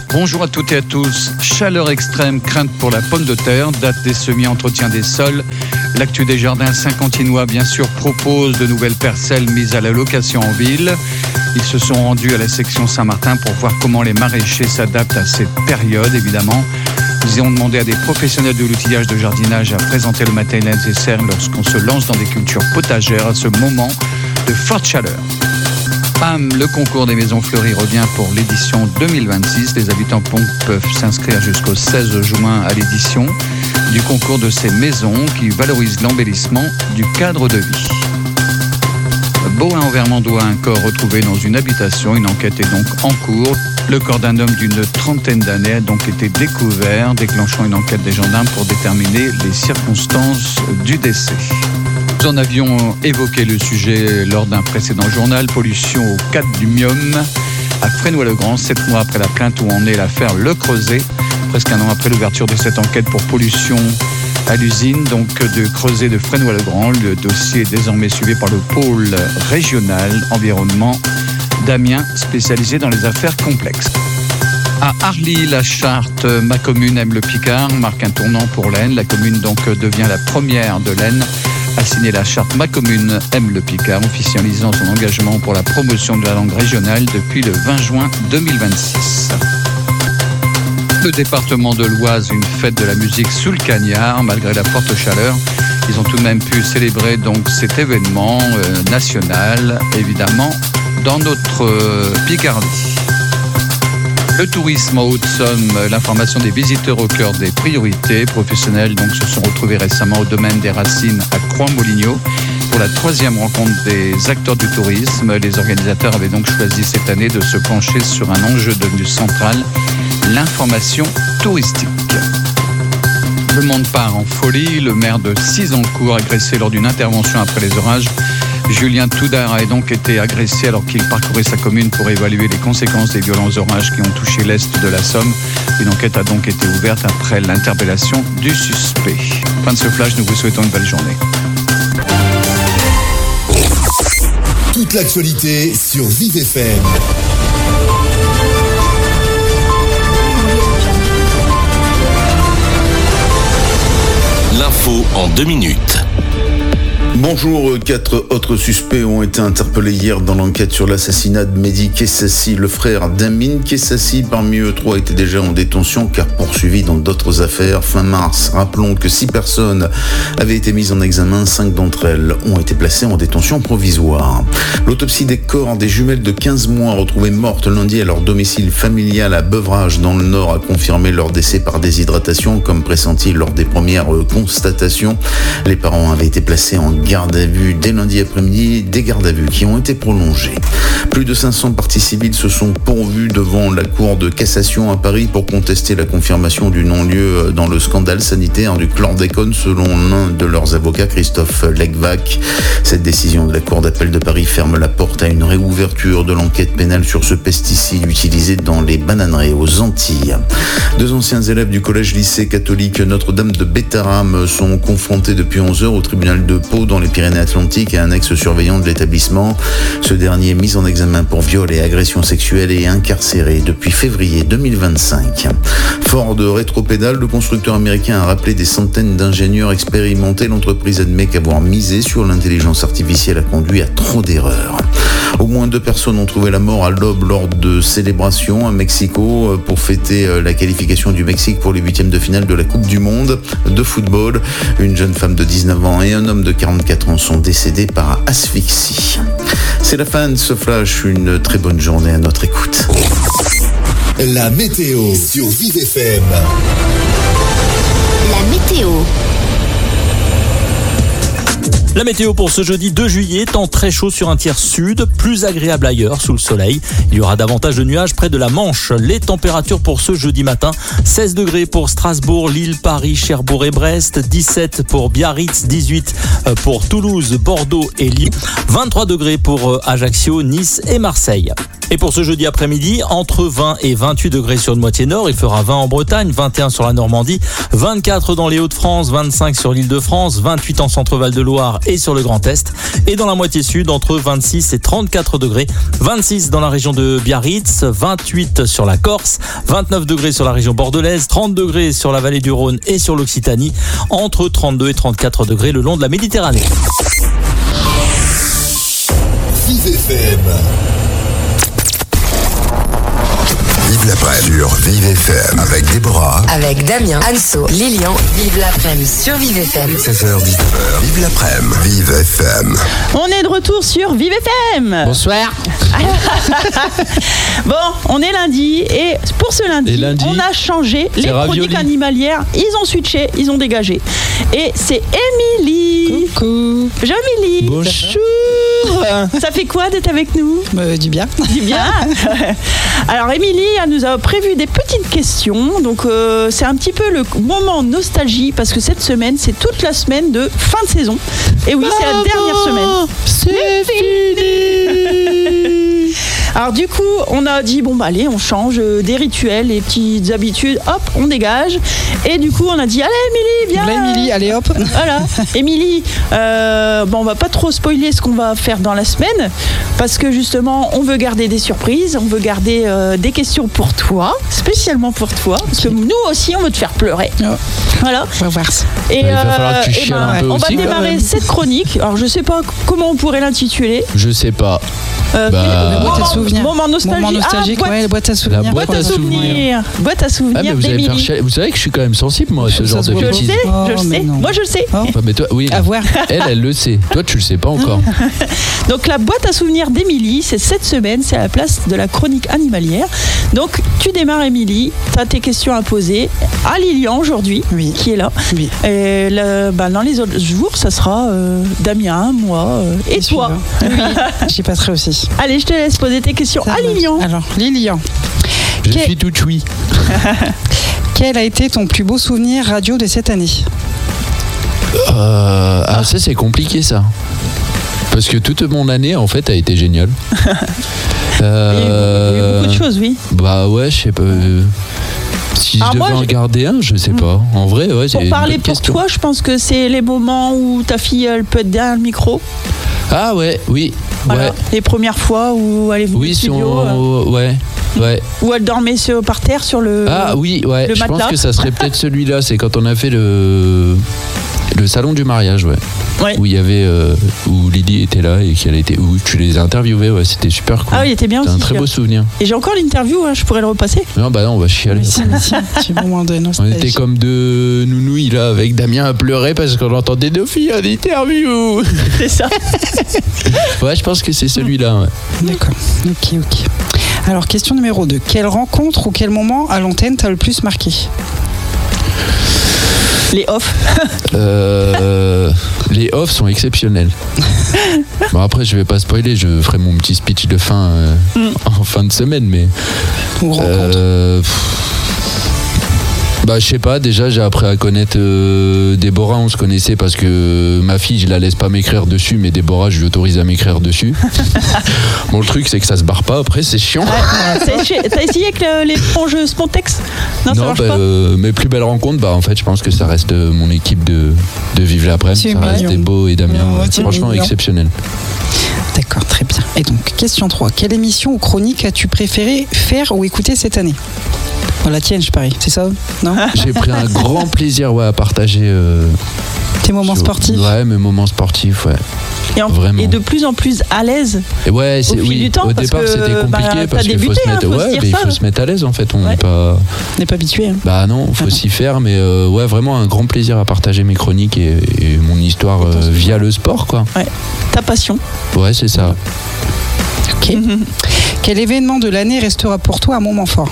Bonjour à toutes et à tous. Chaleur extrême, crainte pour la pomme de terre, date des semis, entretien des sols. L'actu des jardins Saint-Quentinois, bien sûr, propose de nouvelles parcelles mises à la location en ville. Ils se sont rendus à la section Saint-Martin pour voir comment les maraîchers s'adaptent à cette période, évidemment. Ils ont demandé à des professionnels de l'outillage de jardinage à présenter le matériel nécessaire lorsqu'on se lance dans des cultures potagères à ce moment de forte chaleur. Bam, le concours des maisons fleuries revient pour l'édition 2026. Les habitants peuvent s'inscrire jusqu'au 16 juin à l'édition du concours de ces maisons qui valorisent l'embellissement du cadre de vie. Beauhain-en-Vermandois, un corps retrouvé dans une habitation. Une enquête est donc en cours. Le corps d'un homme d'une trentaine d'années a donc été découvert, déclenchant une enquête des gendarmes pour déterminer les circonstances du décès. Nous en avions évoqué le sujet lors d'un précédent journal. Pollution au cadmium à Fresnoy-le-Grand, 7 mois après la plainte où en est l'affaire Le Creuset. Presque un an après l'ouverture de cette enquête pour pollution à l'usine donc de Creuset de Fresnoy-le-Grand. Le dossier est désormais suivi par le pôle régional environnement d'Amiens, spécialisé dans les affaires complexes. À Arly-la-Charte, ma commune aime le Picard, marque un tournant pour l'Aisne. La commune donc devient la première de l'Aisne à signer la charte Ma commune aime le Picard, officialisant son engagement pour la promotion de la langue régionale depuis le 20 juin 2026. Le département de l'Oise, une fête de la musique sous le cagnard, malgré la forte chaleur. Ils ont tout de même pu célébrer donc cet événement national, évidemment, dans notre Picardie. Le tourisme en Haute-Somme, l'information des visiteurs au cœur des priorités. Professionnels donc se sont retrouvés récemment au domaine des Racines à Croix-Molignot pour la 3e rencontre des acteurs du tourisme. Les organisateurs avaient donc choisi cette année de se pencher sur un enjeu devenu central, l'information touristique. Le monde part en folie. Le maire de Sizancourt, agressé lors d'une intervention après les orages. Julien Toudard a donc été agressé alors qu'il parcourait sa commune pour évaluer les conséquences des violents orages qui ont touché l'est de la Somme. Une enquête a donc été ouverte après l'interpellation du suspect. Fin de ce flash, nous vous souhaitons une belle journée. Toute l'actualité sur Vive FM. L'info en 2 minutes. Bonjour, 4 autres suspects ont été interpellés hier dans l'enquête sur l'assassinat de Mehdi Kessassi, le frère d'Amin Kessassi. Parmi eux, 3 étaient déjà en détention car poursuivis dans d'autres affaires. Fin mars, rappelons que 6 personnes avaient été mises en examen, 5 d'entre elles ont été placées en détention provisoire. L'autopsie des corps des jumelles de 15 mois retrouvées mortes lundi à leur domicile familial à Beuvrages dans le Nord a confirmé leur décès par déshydratation comme pressenti lors des premières constatations. Les parents avaient été placés en garde à vue dès lundi après-midi, des gardes à vue qui ont été prolongées. Plus de 500 parties civiles se sont pourvues devant la Cour de cassation à Paris pour contester la confirmation du non-lieu dans le scandale sanitaire du chlordécone selon l'un de leurs avocats, Christophe Legvac. Cette décision de la Cour d'appel de Paris ferme la porte à une réouverture de l'enquête pénale sur ce pesticide utilisé dans les bananeraies aux Antilles. 2 anciens élèves du collège-lycée catholique Notre-Dame de Bétarame sont confrontés depuis 11 heures au tribunal de Pau dans les Pyrénées-Atlantiques à un ex-surveillant de l'établissement. Ce dernier, mis en examen pour viol et agression sexuelle, est incarcéré depuis février 2025. Fort de rétropédale, le constructeur américain a rappelé des centaines d'ingénieurs expérimentés. L'entreprise admet qu'avoir misé sur l'intelligence artificielle a conduit à trop d'erreurs. Au moins 2 personnes ont trouvé la mort à l'aube lors de célébrations à Mexico pour fêter la qualification du Mexique pour les 8e de finale de la Coupe du Monde de football. Une jeune femme de 19 ans et un homme de 44 ans sont décédés par asphyxie. C'est la fin de ce flash. Une très bonne journée à notre écoute. La météo sur Vive FM. La météo. La météo pour ce jeudi 2 juillet, temps très chaud sur un tiers sud, plus agréable ailleurs sous le soleil. Il y aura davantage de nuages près de la Manche. Les températures pour ce jeudi matin, 16 degrés pour Strasbourg, Lille, Paris, Cherbourg et Brest, 17 pour Biarritz, 18 pour Toulouse, Bordeaux et Lyon, 23 degrés pour Ajaccio, Nice et Marseille. Et pour ce jeudi après-midi, entre 20 et 28 degrés sur une moitié nord. Il fera 20 en Bretagne, 21 sur la Normandie, 24 dans les Hauts-de-France, 25 sur l'Île-de-France, 28 en Centre-Val de Loire et sur le Grand Est. Et dans la moitié sud, entre 26 et 34 degrés, 26 dans la région de Biarritz, 28 sur la Corse, 29 degrés sur la région bordelaise, 30 degrés sur la vallée du Rhône et sur l'Occitanie, entre 32 et 34 degrés le long de la Méditerranée. Vive FM. Vive l'après-midi sur Vive FM avec Déborah. Avec Damien, Anso, Lilian. Vive l'après-midi sur Vive FM. 16h-19h. Vive l'après-midi. Vive FM. On est de retour sur Vive FM. Bonsoir. Bon, on est lundi et pour ce lundi, on a changé les chroniques animalières. Ils ont switché, ils ont dégagé. Et c'est Émilie. Coucou. Bonjour Émilie. Bonjour. Ça fait quoi d'être avec nous? Du bien. Du bien. Alors Émilie nous a prévu des petites questions. Donc c'est un petit peu le moment nostalgie parce que cette semaine, c'est toute la semaine de fin de saison. Et oui, c'est la dernière semaine. C'est fini. Alors du coup, on a dit bon bah allez, on change des rituels, les petites habitudes, hop, on dégage. Et du coup, on a dit allez Émilie, viens. Là, Émilie, allez hop. Voilà, Émilie. Bon, on va pas trop spoiler ce qu'on va faire dans la semaine parce que justement, on veut garder des surprises, on veut garder des questions pour toi, spécialement pour toi, parce que nous aussi, on veut te faire pleurer. Oh. Voilà. On va voir ça. Et il va falloir que tu chiales un peu on aussi. va démarrer cette chronique. Alors, je sais pas comment on pourrait l'intituler. Je sais pas. Boîte à souvenirs. Moment nostalgique. Moment nostalgique, boîte, ouais, la boîte à souvenirs. La boîte à souvenirs. Boîte à souvenirs. Ah, mais vous allez d'Émilie. faire chialer. Vous savez que je suis quand même sensible, moi, à ce genre de Je le bêtises. sais, je le sais. Moi, je le sais. Oh. Enfin, mais toi, oui. À voir. Elle le sait. Toi, tu le sais pas encore. Donc la boîte à souvenirs d'Émilie, c'est cette semaine, c'est à la place de la chronique animalière. Donc tu démarres Émilie, tu as tes questions à poser à Lilian aujourd'hui, Oui. qui est là. Oui. Et dans les autres jours, ça sera Damien, moi et toi. Oui, j'y passerai aussi. Allez, je te laisse poser tes questions à Lilian. Alors, Lilian, Je suis tout oui. quel a été ton plus beau souvenir radio de cette année? Ça, c'est compliqué, ça. Parce que toute mon année, en fait, a été géniale. Il y a eu beaucoup de choses, oui. Bah ouais, je sais pas. Si Alors je devais moi, en garder un, je sais pas. En vrai, ouais, c'est Pour une parler bonne pour question. toi, je pense que c'est les moments où ta fille, elle peut être derrière le micro. Ah ouais, oui. Voilà. Ouais. Les premières fois où elle est venue Oui, au studio, ouais. où elle dormait par terre sur le. Ah oui, ouais. le Je pense matelas. que ça serait peut-être celui-là. C'est quand on a fait le salon du mariage, ouais. Ouais. Où il y avait où Lydie était là et où tu les as interviewés, ouais, c'était super cool. Ah oui, il était bien C'est aussi. un très beau souvenir. Et j'ai encore l'interview, je pourrais le repasser. Non, bah non, on va chialer. Si, c'est moment de On nostalgie. était comme deux nounouilles là avec Damien à pleurer parce qu'on entendait nos filles en interview. C'est ça. Ouais, je pense que c'est celui-là. Ouais. D'accord, ok. Alors, question numéro 2. Quelle rencontre ou quel moment à l'antenne t'as le plus marqué? Les off. Les offs sont exceptionnels. Bon, après, je vais pas spoiler, je ferai mon petit speech de fin en fin de semaine, mais. Ou rencontre? Bah, je sais pas, déjà j'ai appris à connaître Déborah, on se connaissait parce que ma fille, je la laisse pas m'écrire dessus, mais Déborah, je lui autorise à m'écrire dessus. Bon, le truc, c'est que ça se barre pas après, c'est chiant. T'as essayé avec l'éponge Spontex? Non, ça marche pas. Mes plus belles rencontres, bah en fait, je pense que ça reste mon équipe de Vive l'après-midi. C'est Ça reste mignon. Beau et Damien. Ouais, c'est Franchement, mignon. exceptionnel. D'accord, très bien. Et donc, question 3. Quelle émission ou chronique as-tu préféré faire ou écouter cette année? La tienne, je parie, c'est ça? Non? J'ai pris un grand plaisir à partager Tes moments sportifs? Ouais, mes moments sportifs, ouais. Vraiment. Et de plus en plus à l'aise. Et ouais, Au fil du temps, au parce départ que, c'était compliqué t'as parce qu'il faut débuté, se mettre, faut se dire il ça. faut se mettre à l'aise en fait. On Ouais. n'est pas, On n'est pas habitué. Hein. bah non, faut s'y faire, mais ouais, vraiment un grand plaisir à partager mes chroniques et mon histoire via le sport, quoi. Ouais. Ta passion. Ouais, c'est ça. Ok. Quel événement de l'année restera pour toi un moment fort?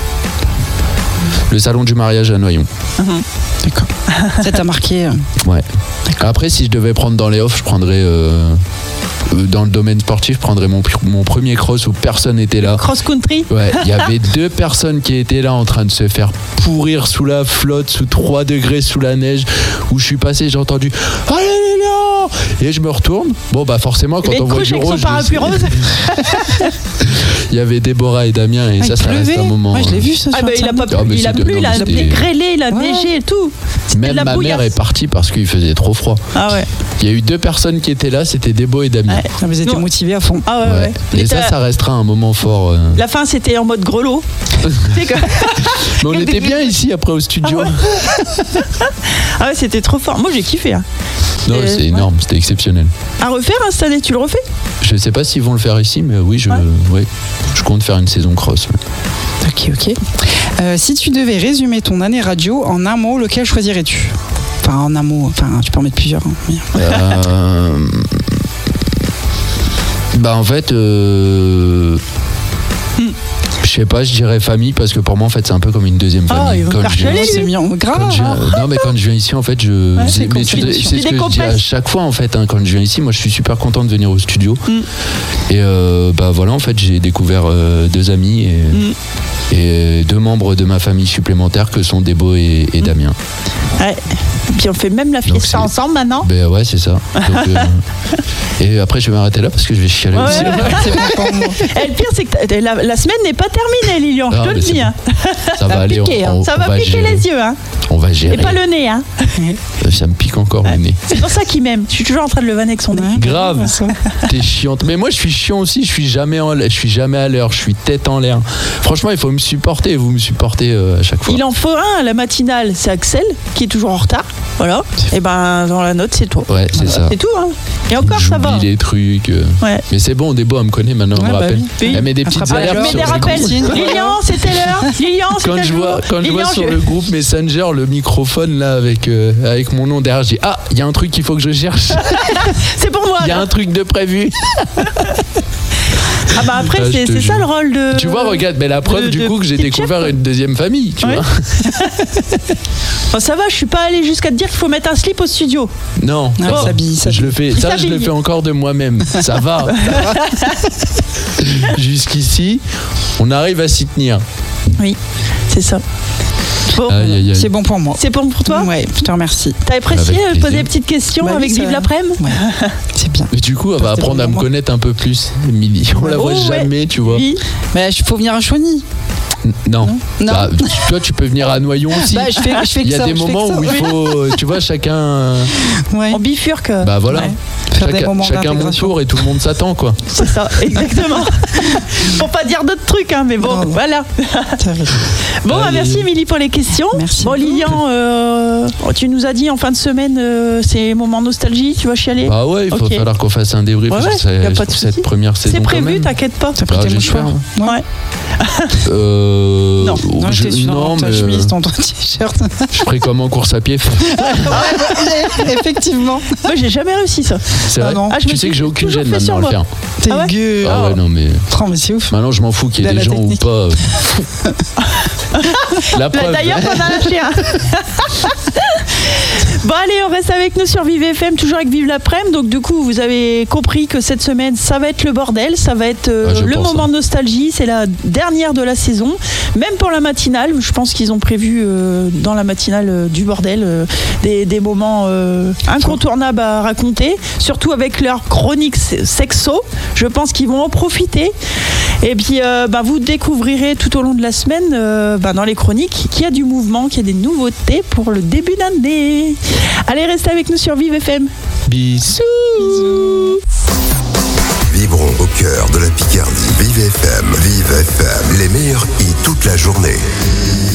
Le salon du mariage à Noyon. D'accord. Ça t'a marqué? Ouais. Après, si je devais prendre dans les offs, je prendrais dans le domaine sportif, je prendrais mon premier cross où personne n'était là. Cross-country. Ouais, il y avait 2 personnes qui étaient là en train de se faire pourrir sous la flotte, sous 3 degrés sous la neige, où je suis passé, j'ai entendu « Allez les gars !» Et je me retourne. Bon, bah forcément, quand on voit du avec rose... son parapluie rose. Il y avait Déborah et Damien et ça reste un moment. Ouais, je l'ai vu ça. Ah bah, il a pas plu, il a plu, il a grêlé, il a neigé et tout. Même ma mère est partie parce qu'il faisait trop froid. Ah ouais. Il y a eu 2 personnes qui étaient là, c'était Débo et Damien. Ouais. Vous étiez motivés à fond. Ah ouais. Et ça restera un moment fort. La fin, c'était en mode grelot. Mais on était bien ici après au studio. Ah ouais, c'était trop fort. Moi, j'ai kiffé. Hein. Non, c'est énorme, c'était exceptionnel. À refaire cette année, tu le refais? Je sais pas s'ils vont le faire ici, mais oui, je compte faire une saison cross. Ouais. Ok. Si tu devais résumer ton année radio en un mot, lequel choisirais-tu? Enfin, en un mot, tu peux en mettre plusieurs. Hein, Bah en fait, je sais pas, je dirais famille parce que pour moi en fait c'est un peu comme une deuxième famille. C'est mignon, grave. Non mais quand je viens ici en fait c'est ce que je dis à chaque fois en fait quand je viens ici, moi je suis super content de venir au studio et bah voilà en fait j'ai découvert 2 amis et 2 membres de ma famille supplémentaires que sont Débo et Damien. Ouais. Puis on fait même la fiesta ensemble maintenant. Ben ouais, c'est ça. Donc, et après je vais m'arrêter là parce que je vais chialer aussi. C'est bon pour moi. Et le pire c'est que la semaine n'est pas terminée, Lilian, je te le dis. Bon. Ça va aller, ça va piquer les yeux. Hein. On va gérer. Et pas le nez. Hein. Ça me pique encore le nez. C'est pour ça qu'il m'aime. Je suis toujours en train de le vanner avec son nez. Grave. T'es chiante. Mais moi je suis chiant aussi. Je suis jamais à l'heure. Je suis tête en l'air. Franchement, il faut me supporter. Vous me supportez à chaque fois. Il en faut un. La matinale, c'est Axel qui est toujours en retard. Voilà. Et ben dans la note, c'est toi. Ouais, c'est ça. C'est tout. Hein. Et encore, ça va. J'oublie les trucs. Ouais. Mais c'est bon. Débo, elle me connaît maintenant. Elle me rappelle. Oui. Elle met des petites alertes. Elle met des rappels. Lilian, c'était l'heure. Lilian, c'était l'heure. Quand je vois sur le groupe Messenger le microphone là avec mon nom derrière, je dis il y a un truc qu'il faut que je cherche. C'est pour moi. Il y a un truc de prévu. Ah bah après c'est ça le rôle de. Tu vois, regarde, mais la preuve du coup que j'ai découvert une deuxième famille, tu vois. Bon, ça va, je suis pas allée jusqu'à te dire qu'il faut mettre un slip au studio. Non, je le fais. Ça, je le fais encore de moi-même. Ça va. Jusqu'ici, on arrive à s'y tenir. Oui, c'est ça. Bon, c'est bon pour moi. C'est bon pour toi? Ouais, je te remercie. T'as apprécié poser des petites questions avec Vive l'après-midi? Ouais. C'est bien. Et du coup, elle va apprendre à me connaître un peu plus, Émilie. On la voit jamais, tu vois. Oui. Mais il faut venir à Choigny. Non. Bah, toi, tu peux venir à Noyon aussi. Bah, je fais il y a des moments où il faut, tu vois, chacun. On bifurque. Bah voilà. Ouais. Chacun mon tour et tout le monde s'attend, quoi. C'est ça, exactement. Pour pas dire d'autres trucs, hein, mais bon, voilà. Bon, merci Émilie pour les questions. Merci. Bon, Lilian, tu nous as dit en fin de semaine, c'est moment nostalgie, tu vas chialer? Bah ouais, il va falloir qu'on fasse un débrief sur cette première saison. C'est prévu, t'inquiète pas. T'as pris tes mouchoirs. Ouais. Non, je t'ai su ta chemise, ton t-shirt. Je ferai comme en course à pied. Effectivement. Moi, j'ai jamais réussi ça. C'est vrai. Tu sais que j'ai aucune gêne maintenant à le faire. T'es gueux. Ah ouais, non mais. Mais c'est ouf. Maintenant, je m'en fous qu'il y ait des gens ou pas. La preuve. D'ailleurs, on a lâché un. Bon allez, on reste avec nous sur Vive FM, toujours avec Vive l'après-midi. Donc du coup, vous avez compris que cette semaine, ça va être le bordel, ça va être le moment de nostalgie. C'est la dernière de la saison. Même pour la matinale, je pense qu'ils ont prévu dans la matinale du bordel des moments incontournables à raconter. Surtout avec leur chronique sexo. Je pense qu'ils vont en profiter. Et puis, vous découvrirez tout au long de la semaine, dans les chroniques, qu'il y a du mouvement, qu'il y a des nouveautés pour le début d'année. Allez, restez avec nous sur Vive FM. Bisous. Vibrons au cœur de la Picardie. Vive FM, les meilleurs hits toute la journée.